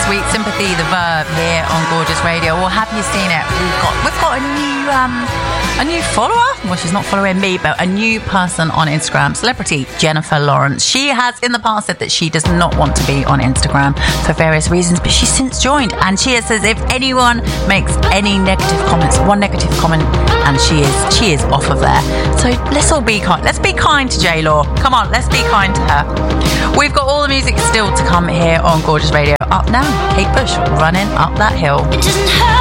Sweet Sympathy, the verb here on Gorgeous Radio. Well, have you seen it? We've got a new follower. Well, she's not following me, but a new person on Instagram, celebrity Jennifer Lawrence. She has in the past said that she does not want to be on Instagram for various reasons, but she's since joined, and she says if anyone makes any negative comments, one negative comment, and she is off of there. So let's all be kind. Let's be kind to J-Law. Come on, let's be kind to her. We've got all the music still to come here on Gorgeous Radio. Up now, Kate Bush, Running Up That Hill. It doesn't hurt.